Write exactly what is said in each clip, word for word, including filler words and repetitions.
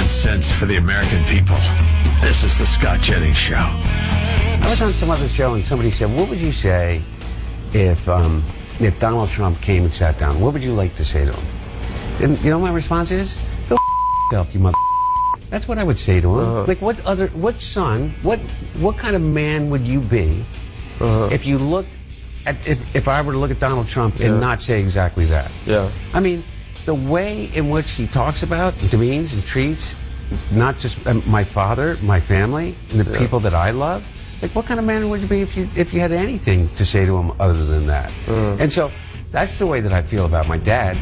sense for the American people. This is the Scott Jennings Show. I was on some other show and somebody said, what would you say if um, if Donald Trump came and sat down? What would you like to say to him? And you know what my response is? Go f*** yourself, you mother. That's what I would say to him. Uh-huh. Like, what other, what son, what what kind of man would you be uh-huh. if you looked at, if, if I were to look at Donald Trump yeah. and not say exactly that? Yeah. I mean, the way in which he talks about, demeans, and treats not just um, my father, my family, and the yeah. people that I love. Like, what kind of man would you be if you if you had anything to say to him other than that? Uh-huh. And so that's the way that I feel about my dad.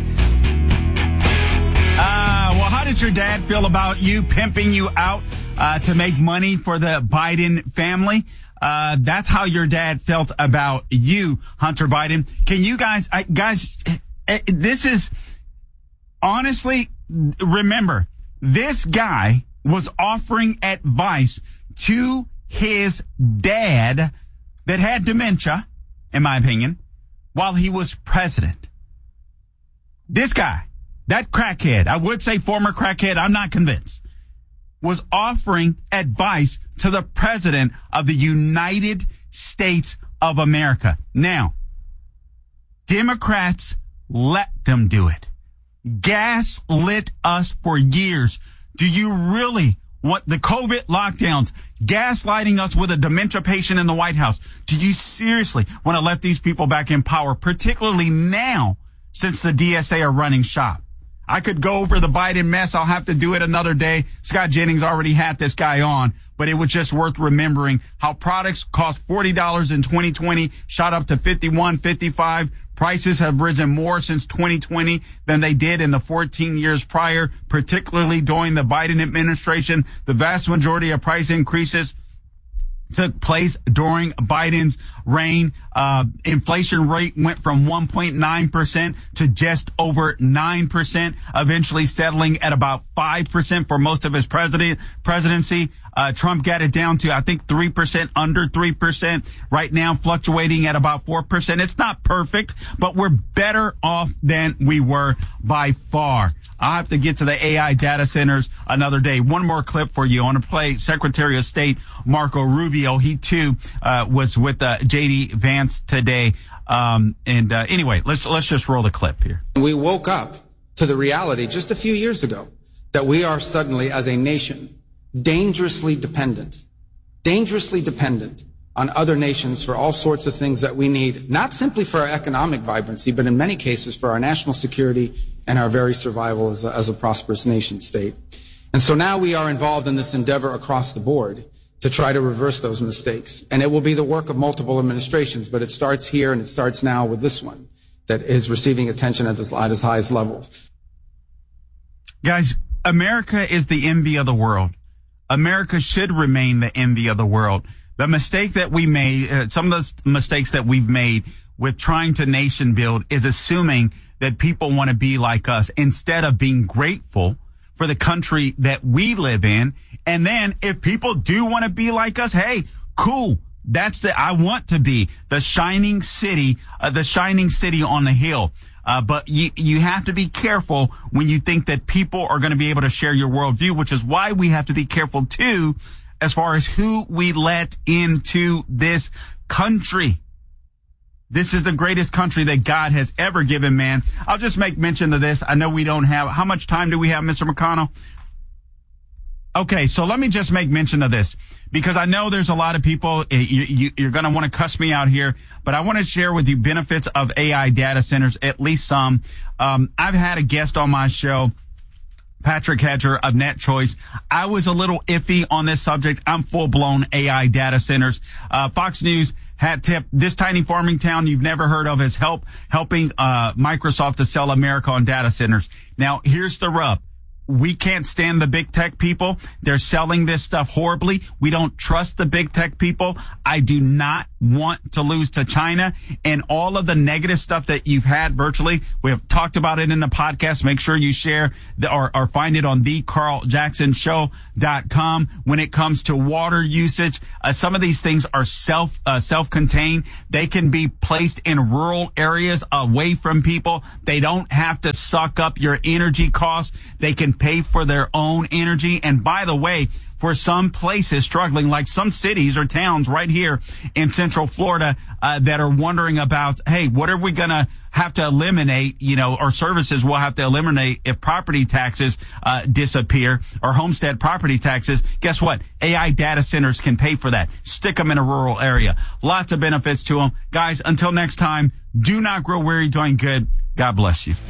Uh, well, how did your dad feel about you pimping you out uh, to make money for the Biden family? Uh, that's how your dad felt about you, Hunter Biden. Can you guys, I, guys, this is, honestly, remember, this guy was offering advice to his dad that had dementia, in my opinion, while he was president. This guy, that crackhead, I would say former crackhead, I'm not convinced, was offering advice to the president of the United States of America. Now, Democrats let them do it. Gaslit us for years. Do you really want the COVID lockdowns, gaslighting us with a dementia patient in the White House? Do you seriously want to let these people back in power, particularly now since the D S A are running shop? I could go over the Biden mess. I'll have to do it another day. Scott Jennings already had this guy on, but it was just worth remembering how products cost forty dollars in twenty twenty, shot up to fifty-one, fifty-five. Prices have risen more since twenty twenty than they did in the fourteen years prior, particularly during the Biden administration. The vast majority of price increases took place during Biden's reign. Uh, inflation rate went from one point nine percent to just over nine percent, eventually settling at about five percent for most of his president presidency. Uh, Trump got it down to, I think, three percent, under three percent. Right now, fluctuating at about four percent. It's not perfect, but we're better off than we were by far. I'll have to get to the A I data centers another day. One more clip for you. I want to play Secretary of State Marco Rubio. He, too, uh, was with uh, J D Vance today. Um, and uh, anyway, let's let's just roll the clip here. We woke up to the reality just a few years ago that we are suddenly, as a nation, dangerously dependent, dangerously dependent on other nations for all sorts of things that we need, not simply for our economic vibrancy, but in many cases for our national security and our very survival as a, as a prosperous nation state. And so now we are involved in this endeavor across the board to try to reverse those mistakes. And it will be the work of multiple administrations, but it starts here and it starts now with this one that is receiving attention at its, at its highest levels. Guys, America is the envy of the world. America should remain the envy of the world. The mistake that we made, uh, some of the mistakes that we've made with trying to nation build is assuming that people want to be like us instead of being grateful for the country that we live in. And then if people do want to be like us, hey, cool. That's the, I want to be the shining city, uh, the shining city on the hill. Uh, but you, you have to be careful when you think that people are going to be able to share your worldview, which is why we have to be careful too, as far as who we let into this country. This is the greatest country that God has ever given man. I'll just make mention of this. I know we don't have, how much time do we have, Mister McConnell? Okay, so let me just make mention of this, because I know there's a lot of people, you, you, you're going to want to cuss me out here, but I want to share with you benefits of A I data centers, at least some. Um, I've had a guest on my show, Patrick Hedger of NetChoice. I was a little iffy on this subject. I'm full-blown A I data centers. Uh, Fox News hat tip, this tiny farming town you've never heard of is help helping uh Microsoft to sell America on data centers. Now, here's the rub. We can't stand the big tech people. They're selling this stuff horribly. We don't trust the big tech people. I do not want to lose to China, and all of the negative stuff that you've had virtually. We have talked about it in the podcast. Make sure you share the, or, or find it on the carl jackson show dot com. When it comes to water usage, uh, some of these things are self, uh, self-contained. They can be placed in rural areas away from people. They don't have to suck up your energy costs. They can pay for their own energy. And by the way, for some places struggling, like some cities or towns right here in Central Florida, uh, that are wondering about, hey, what are we going to have to eliminate, you know, or services we'll have to eliminate if property taxes uh disappear, or homestead property taxes. Guess what? A I data centers can pay for that. Stick them in a rural area. Lots of benefits to them. Guys, until next time, do not grow weary doing good. God bless you.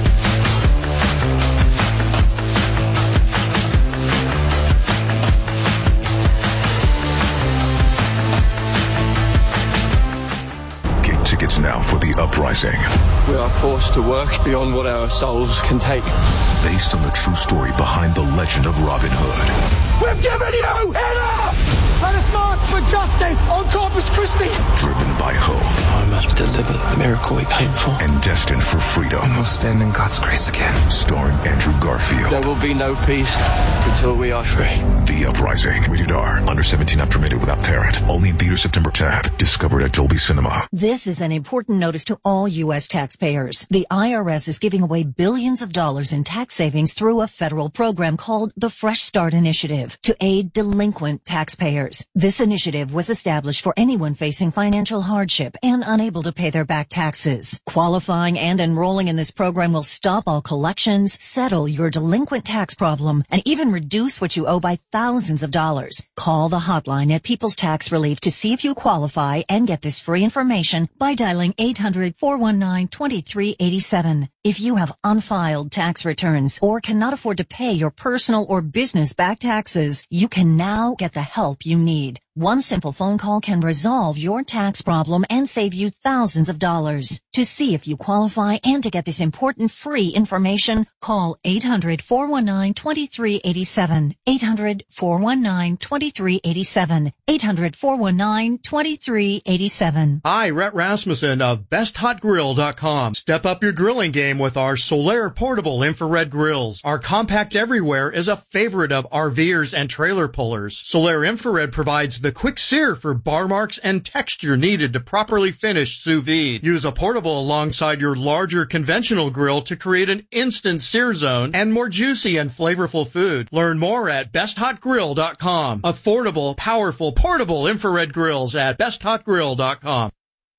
Tickets now for The Uprising. We are forced to work beyond what our souls can take. Based on the true story behind the legend of Robin Hood. We've given you enough! Let us march for justice on Corpus Christi! Driven by hope. I must deliver the miracle we came for. And destined for freedom. And we'll stand in God's grace again. Starring Andrew Garfield. There will be no peace until we are free. The Uprising. Rated R. Under seventeen, not permitted without parent. Only in theaters September tenth. Discovered at Dolby Cinema. This is an important notice to all U S taxpayers. The I R S is giving away billions of dollars in tax savings through a federal program called the Fresh Start Initiative to aid delinquent taxpayers. This initiative was established for anyone facing financial hardship and unable to pay their back taxes. Qualifying and enrolling in this program will stop all collections, settle your delinquent tax problem, and even reduce what you owe by thousands of dollars. Call the hotline at People's Tax Relief to see if you qualify and get this free information by dialing eight hundred, four one nine, two three eight seven. If you have unfiled tax returns or cannot afford to pay your personal or business back taxes, you can now get the help you need. One simple phone call can resolve your tax problem and save you thousands of dollars. To see if you qualify and to get this important free information, call eight hundred, four one nine, two three eight seven. eight hundred, four one nine, two three eight seven. eight hundred, four one nine, two three eight seven. Hi, Rhett Rasmussen of best hot grill dot com. Step up your grilling game with our Solaire portable infrared grills. Our compact everywhere is a favorite of RVers and trailer pullers. Solaire infrared provides the quick sear for bar marks and texture needed to properly finish sous vide. Use a portable alongside your larger conventional grill to create an instant sear zone and more juicy and flavorful food. Learn more at best hot grill dot com. Affordable, powerful, portable infrared grills at best hot grill dot com.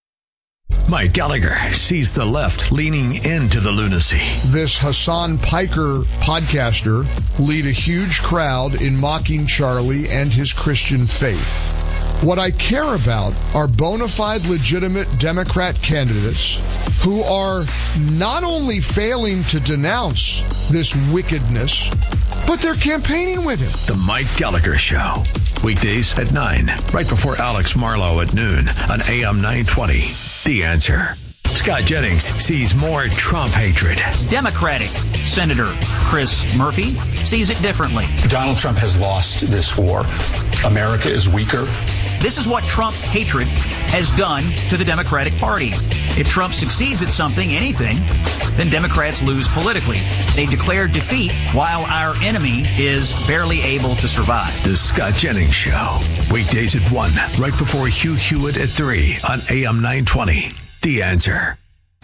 Mike Gallagher sees the left leaning into the lunacy. This Hassan Piker podcaster lead a huge crowd in mocking Charlie and his Christian faith. What I care about are bona fide, legitimate Democrat candidates who are not only failing to denounce this wickedness, but they're campaigning with it. The Mike Gallagher Show. Weekdays at nine, right before Alex Marlowe at noon on A M nine twenty. The Answer. Scott Jennings sees more Trump hatred. Democratic Senator Chris Murphy sees it differently. Donald Trump has lost this war. America is weaker. This is what Trump hatred has done to the Democratic Party. If Trump succeeds at something, anything, then Democrats lose politically. They declare defeat while our enemy is barely able to survive. The Scott Jennings Show. Weekdays at one, right before Hugh Hewitt at three on A M nine twenty. The Answer.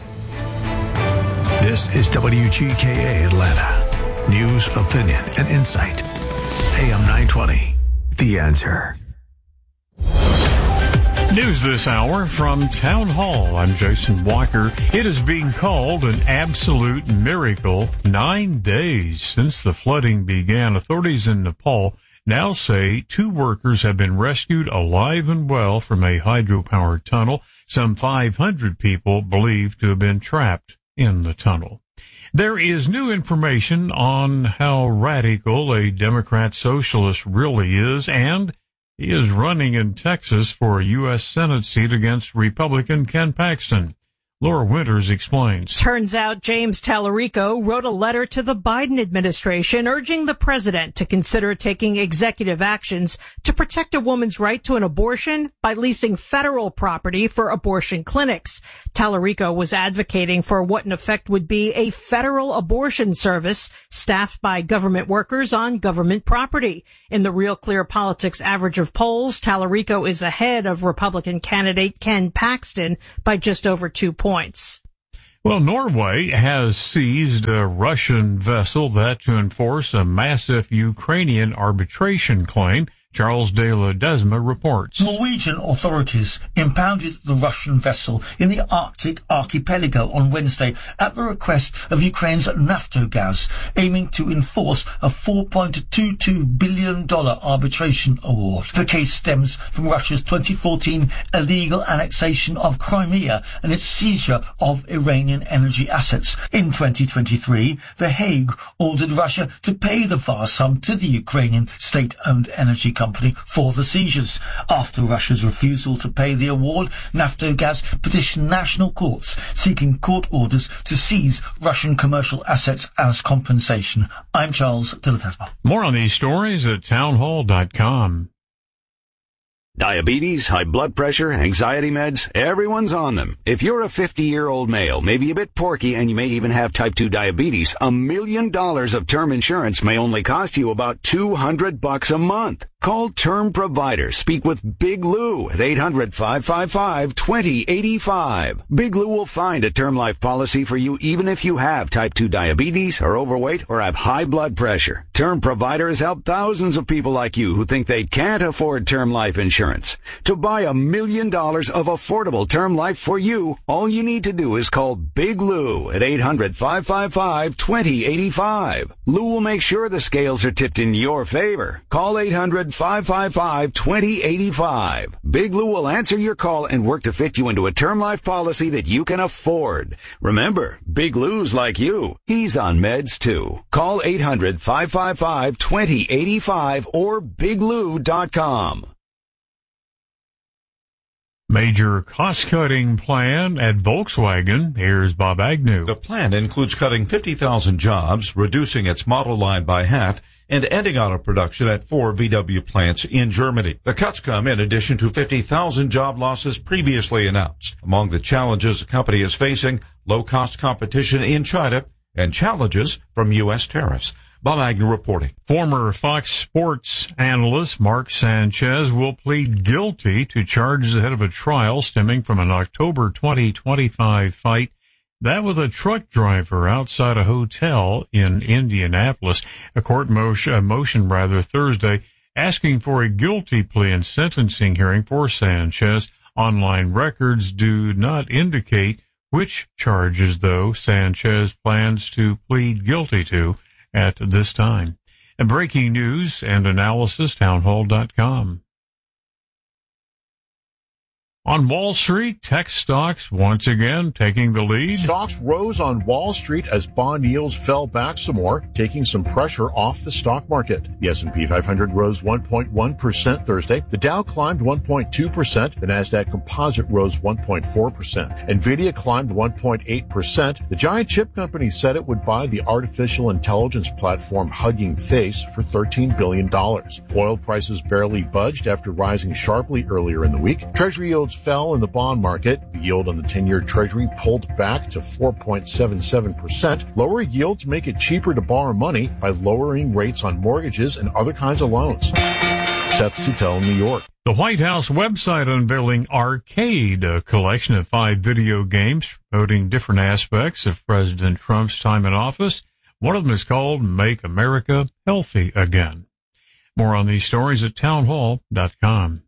This is W G K A Atlanta. News, opinion, and insight. A M nine twenty. The Answer. News this hour from Town Hall. I'm Jason Walker. It is being called an absolute miracle. Nine days since the flooding began, authorities in Nepal now say two workers have been rescued alive and well from a hydropower tunnel. Some five hundred people believed to have been trapped in the tunnel. There is new information on how radical a Democrat socialist really is, and he is running in Texas for a U S Senate seat against Republican Ken Paxton. Laura Winters explains. Turns out James Tallarico wrote a letter to the Biden administration urging the president to consider taking executive actions to protect a woman's right to an abortion by leasing federal property for abortion clinics. Tallarico was advocating for what in effect would be a federal abortion service staffed by government workers on government property. In the Real Clear Politics average of polls, Tallarico is ahead of Republican candidate Ken Paxton by just over two points. Well, Norway has seized a Russian vessel that to enforce a massive Ukrainian arbitration claim. Charles de Ledesma reports. Norwegian authorities impounded the Russian vessel in the Arctic archipelago on Wednesday at the request of Ukraine's Naftogaz, aiming to enforce a four point two two billion dollars arbitration award. The case stems from Russia's twenty fourteen illegal annexation of Crimea and its seizure of Iranian energy assets. In twenty twenty-three, The Hague ordered Russia to pay the vast sum to the Ukrainian state-owned energy company company for the seizures. After Russia's refusal to pay the award, Naftogaz petitioned national courts seeking court orders to seize Russian commercial assets as compensation. I'm Charles de Ledesma. More on these stories at townhall dot com. Diabetes, high blood pressure, anxiety meds, everyone's on them. If you're a fifty-year-old male, maybe a bit porky, and you may even have type two diabetes, a million dollars of term insurance may only cost you about two hundred bucks a month. Call Term Provider. Speak with Big Lou at eight hundred, five five five, two zero eight five. Big Lou will find a term life policy for you even if you have type two diabetes, are overweight, or have high blood pressure. Term Provider has helped thousands of people like you who think they can't afford term life insurance. To buy a million dollars of affordable term life for you, all you need to do is call Big Lou at eight hundred, five five five, two zero eight five. Lou will make sure the scales are tipped in your favor. Call eight hundred, five five five, two zero eight five. Big Lou will answer your call and work to fit you into a term life policy that you can afford. Remember, Big Lou's like you. He's on meds too. Call eight hundred, five five five, two zero eight five or big lou dot com. Major cost-cutting plan at Volkswagen. Here's Bob Agnew. The plan includes cutting fifty thousand jobs, reducing its model line by half, and ending auto production at four V W plants in Germany. The cuts come in addition to fifty thousand job losses previously announced. Among the challenges the company is facing, low-cost competition in China and challenges from U S tariffs. Bob Agnew reporting. Former Fox Sports analyst Mark Sanchez will plead guilty to charges ahead of a trial stemming from an October twenty twenty-five fight that with a truck driver outside a hotel in Indianapolis. A court motion, a motion rather Thursday asking for a guilty plea and sentencing hearing for Sanchez. Online records do not indicate which charges, though, Sanchez plans to plead guilty to at this time. And breaking news and analysis, townhall dot com. On Wall Street, tech stocks once again taking the lead. Stocks rose on Wall Street as bond yields fell back some more, taking some pressure off the stock market. The S and P five hundred rose one point one percent Thursday. The Dow climbed one point two percent. The Nasdaq Composite rose one point four percent. Nvidia climbed one point eight percent. The giant chip company said it would buy the artificial intelligence platform Hugging Face for thirteen billion dollars. Oil prices barely budged after rising sharply earlier in the week. Treasury yields fell in the bond market. The yield on the ten-year Treasury pulled back to four point seven seven percent. Lower yields make it cheaper to borrow money by lowering rates on mortgages and other kinds of loans. Seth Suttel, New York. The White House website unveiling Arcade, a collection of five video games promoting different aspects of President Trump's time in office. One of them is called Make America Healthy Again. More on these stories at townhall dot com.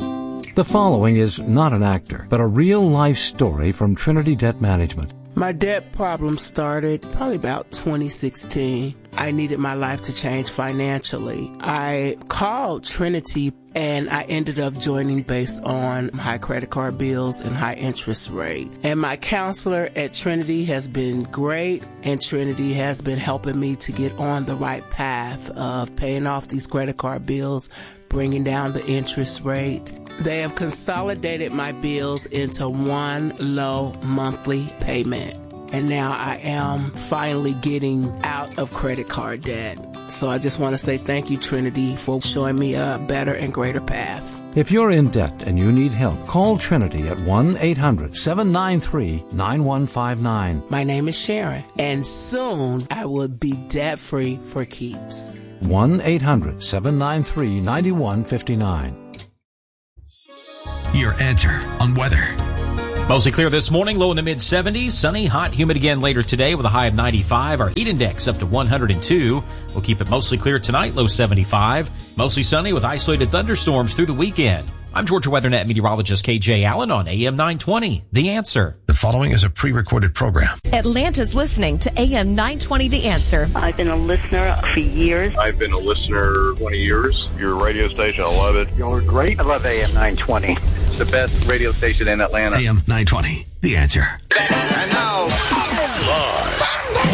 The following is not an actor, but a real-life story from Trinity Debt Management. My debt problem started probably about twenty sixteen. I needed my life to change financially. I called Trinity and I ended up joining based on high credit card bills and high interest rate. And my counselor at Trinity has been great, and Trinity has been helping me to get on the right path of paying off these credit card bills, bringing down the interest rate. They have consolidated my bills into one low monthly payment. And now I am finally getting out of credit card debt. So I just want to say thank you, Trinity, for showing me a better and greater path. If you're in debt and you need help, call Trinity at one eight hundred, seven nine three, nine one five nine. My name is Sharon, and soon I will be debt-free for keeps. one eight hundred, seven nine three, nine one five nine. Your answer on weather. Mostly clear this morning, low in the mid seventies. Sunny, hot, humid again later today with a high of ninety-five. Our heat index up to one hundred two. We'll keep it mostly clear tonight, low seventy-five. Mostly sunny with isolated thunderstorms through the weekend. I'm Georgia WeatherNet meteorologist K J Allen on A M nine twenty. The Answer. The following is a pre-recorded program. Atlanta's listening to A M nine twenty The Answer. I've been a listener for years. I've been a listener twenty years. Your radio station, I love it. You're great. I love A M nine twenty. It's the best radio station in Atlanta. A M nine twenty. The Answer. And now, Lars.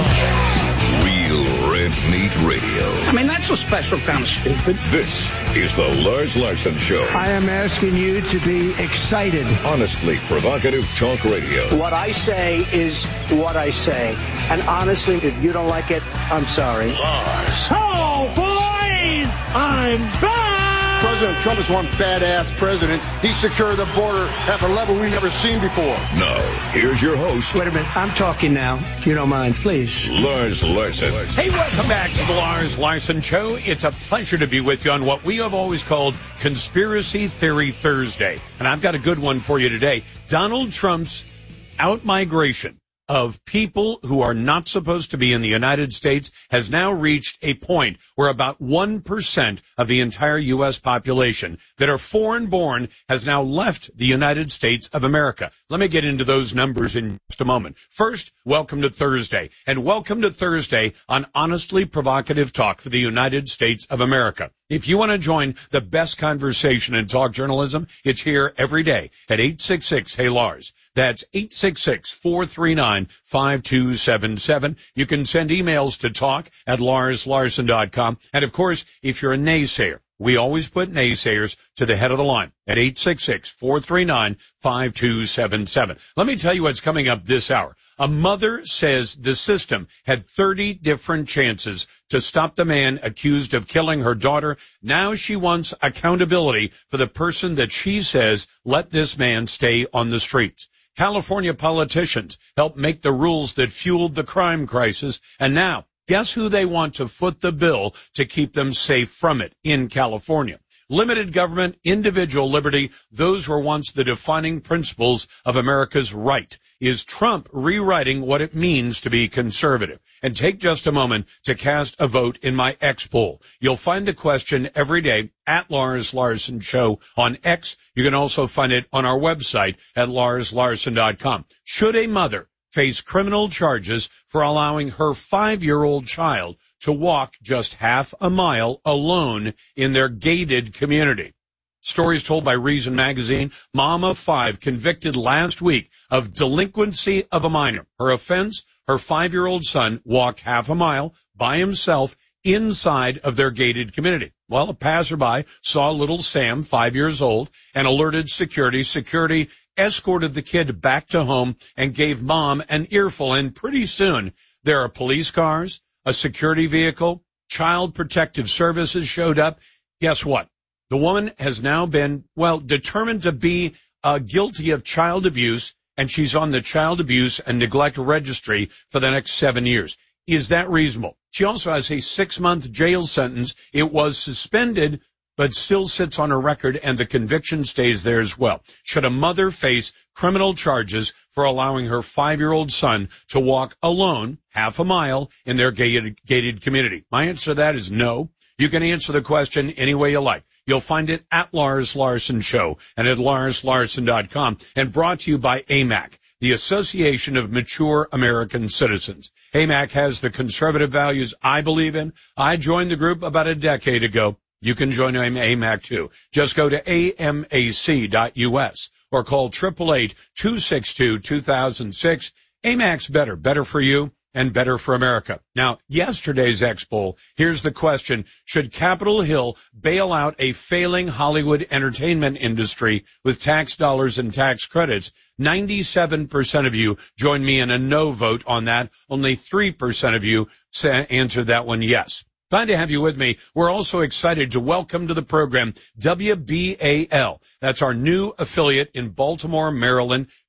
Real Red Meat Radio. I mean, that's a special kind of stupid. This is the Lars Larson Show. I am asking you to be excited. Honestly provocative talk radio. What I say is what I say. And honestly, if you don't like it, I'm sorry. Lars. Oh, boys! I'm back! President Trump is one badass president. He secured the border at a level we've never seen before. Now, here's your host. Wait a minute. I'm talking now, if you don't mind, please. Lars Larson. Hey, welcome back to the Lars Larson Show. It's a pleasure to be with you on what we have always called Conspiracy Theory Thursday. And I've got a good one for you today. Donald Trump's out-migration of people who are not supposed to be in the United States has now reached a point where about one percent of the entire U S population that are foreign-born has now left the United States of America. Let me get into those numbers in just a moment. First, welcome to Thursday, and welcome to Thursday on Honestly Provocative Talk for the United States of America. If you want to join the best conversation in talk journalism, it's here every day at eight six six, hey Lars. That's eight six six, four three nine, five two seven seven. You can send emails to talk at lars larson dot com. And of course, if you're a naysayer, we always put naysayers to the head of the line at eight six six, four three nine, five two seven seven. Let me tell you what's coming up this hour. A mother says the system had thirty different chances to stop the man accused of killing her daughter. Now she wants accountability for the person that she says let this man stay on the streets. California politicians helped make the rules that fueled the crime crisis, and now, guess who they want to foot the bill to keep them safe from it in California? Limited government, individual liberty, those were once the defining principles of America's right. Is Trump rewriting what it means to be conservative? And take just a moment to cast a vote in my X poll. You'll find the question every day at Lars Larson Show on X. You can also find it on our website at lars larson dot com. Should a mother face criminal charges for allowing her five-year-old child to walk just half a mile alone in their gated community? Stories told by Reason Magazine. Mom of five convicted last week of delinquency of a minor. Her offense, her five-year-old son walked half a mile by himself inside of their gated community. Well, a passerby saw little Sam, five years old, and alerted security. Security escorted the kid back to home and gave mom an earful. And pretty soon, there are police cars, a security vehicle, Child Protective Services showed up. Guess what? The woman has now been, well, determined to be uh, guilty of child abuse, and she's on the child abuse and neglect registry for the next seven years. Is that reasonable? She also has a six-month jail sentence. It was suspended, but still sits on her record, and the conviction stays there as well. Should a mother face criminal charges for allowing her five-year-old son to walk alone half a mile in their gated, gated community? My answer to that is no. You can answer the question any way you like. You'll find it at Lars Larson Show and at lars larson dot com, and brought to you by A M A C, the Association of Mature American Citizens. A M A C has the conservative values I believe in. I joined the group about a decade ago. You can join A M A C too. Just go to A M A C dot U S or call eight eight eight, two six two, two thousand six. A M A C's better, better for you and better for America. Now, yesterday's X poll, here's the question. Should Capitol Hill bail out a failing Hollywood entertainment industry with tax dollars and tax credits? ninety-seven percent of you joined me in a no vote on that. Only three percent of you answered that one yes. Glad to have you with me. We're also excited to welcome to the program W B A L. That's our new affiliate in Baltimore, Maryland.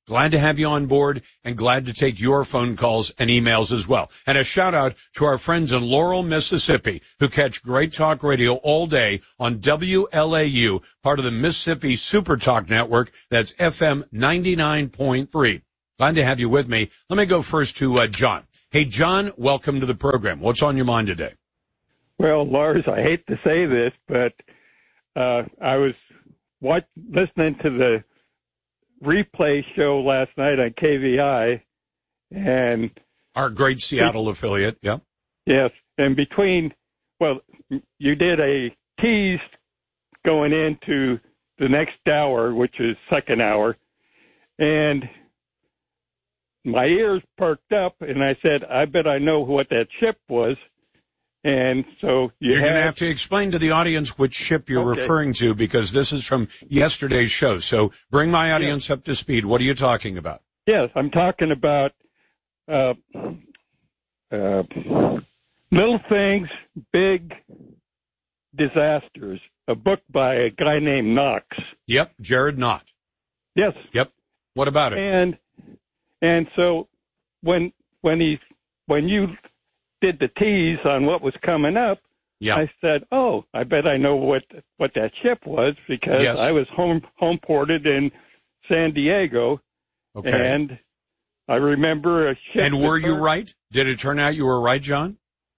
Glad to have you on board and glad to take your phone calls and emails as well. And a shout out to our friends in Laurel, Mississippi, who catch Great Talk Radio all day on W L A U, part of the Mississippi Super Talk Network. That's F M ninety-nine point three. Glad to have you with me. Let me go first to uh, John. Hey, John, welcome to the program. What's on your mind today? Well, Lars, I hate to say this, but uh, I was watch, listening to the replay show last night on K V I, and our great Seattle affiliate. Yeah. Yes, and between, well, you did a tease going into the next hour, which is second hour, and my ears perked up, and I said, I bet I know what that ship was. And so you you're have, going to have to explain to the audience which ship you're okay. referring to, because this is from yesterday's show. So bring my audience yes. up to speed. What are you talking about? Yes, I'm talking about uh, uh, Little Things, Big Disasters, a book by a guy named Knox. Yep, Jared Knott. Yes. Yep. What about it? And and so when when he when you did the tease on what was coming up, yeah. I said, "Oh, I bet I know what what that ship was because yes. I was home home ported in San Diego, okay. and I remember a ship." And were you right? Did it turn out you were right, John?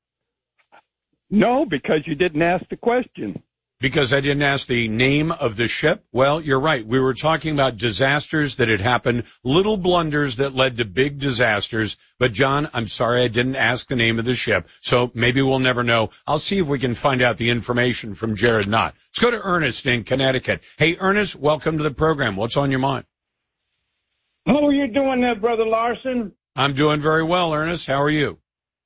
No, because you didn't ask the question. Because I didn't ask the name of the ship? Well, you're right. We were talking about disasters that had happened, little blunders that led to big disasters. But, John, I'm sorry I didn't ask the name of the ship, so maybe we'll never know. I'll see if we can find out the information from Jared Knott. Let's go to Ernest in Connecticut. Hey, Ernest, welcome to the program. What's on your mind? How are you doing there, Brother Larson? I'm doing very well, Ernest. How are you?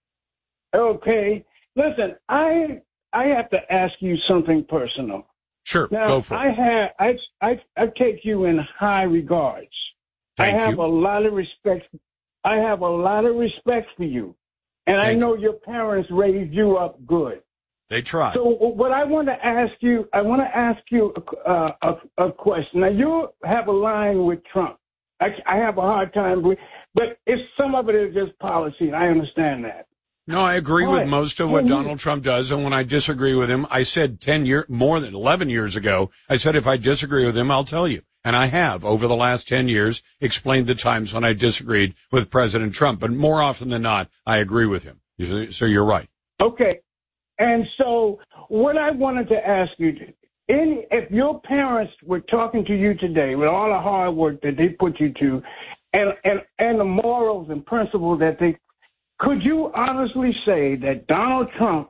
Okay. Listen, I... I have to ask you something personal. Sure, now, go for it. I have, I, I, I take you in high regards. Thank I have you. a lot of respect. I have a lot of respect for you, and Thank I know you. your parents raised you up good. They tried. So, what I want to ask you, I want to ask you uh, a, a question. Now, you have a line with Trump. I, I have a hard time, but if some of it is just policy, I understand that. No, I agree with Right. most of what Donald Trump does, and when I disagree with him, I said ten years, more than eleven years ago, I said if I disagree with him, I'll tell you. And I have, over the last ten years, explained the times when I disagreed with President Trump. But more often than not, I agree with him. So you're right. Okay. And so what I wanted to ask you, in, if your parents were talking to you today with all the hard work that they put you to and, and, and the morals and principles that they could you honestly say that Donald Trump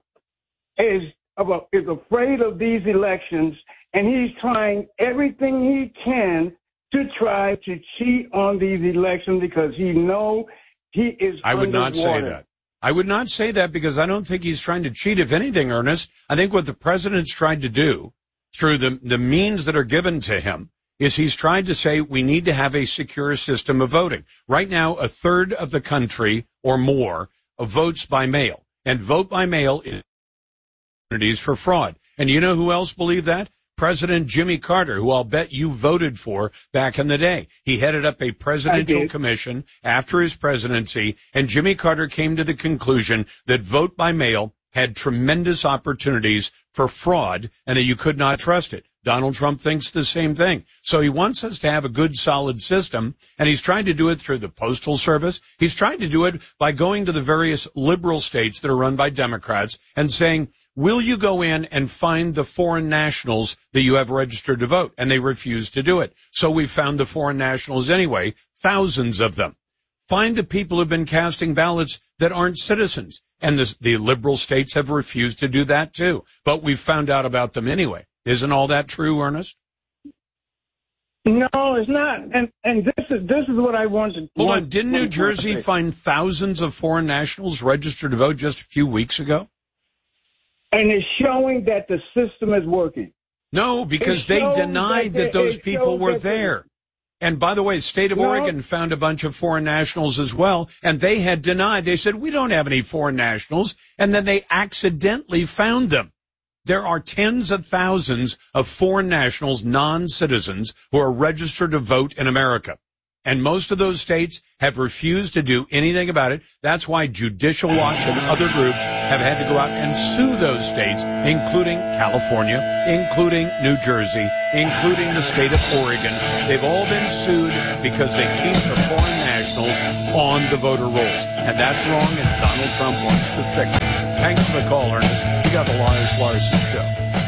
is is afraid of these elections and he's trying everything he can to try to cheat on these elections because he knows he is I would not say underwater? that. I would not say that because I don't think he's trying to cheat. If anything, Ernest, I think what the president's tried to do through the, the means that are given to him is he's tried to say we need to have a secure system of voting. Right now, a third of the country or more votes by mail. And vote by mail is opportunities for fraud. And you know who else believed that? President Jimmy Carter, who I'll bet you voted for back in the day. He headed up a presidential commission after his presidency, and Jimmy Carter came to the conclusion that vote by mail had tremendous opportunities for fraud and that you could not trust it. Donald Trump thinks the same thing. So he wants us to have a good, solid system, and he's trying to do it through the Postal Service. He's trying to do it by going to the various liberal states that are run by Democrats and saying, will you go in and find the foreign nationals that you have registered to vote? And they refuse to do it. So we found the foreign nationals anyway, thousands of them. Find the people who've been casting ballots that aren't citizens. And the, the liberal states have refused to do that too. But we've found out about them anyway. Isn't all that true, Ernest? No, it's not. And and this is this is what I wanted. Hold want, on. Didn't New Jersey find thousands of foreign nationals registered to vote just a few weeks ago? And it's showing that the system is working. No, because It they shows denied that that they- those it people shows were that they- there. And by the way, the state of No. Oregon found a bunch of foreign nationals as well, and they had denied. They said, we don't have any foreign nationals, and then they accidentally found them. There are tens of thousands of foreign nationals, non-citizens, who are registered to vote in America. And most of those states have refused to do anything about it. That's why Judicial Watch and other groups have had to go out and sue those states, including California, including New Jersey, including the state of Oregon. They've all been sued because they keep the foreign nationals on the voter rolls. And that's wrong, and Donald Trump wants to fix it. Thanks for the call, Ernest. You got the Lars Larson Show.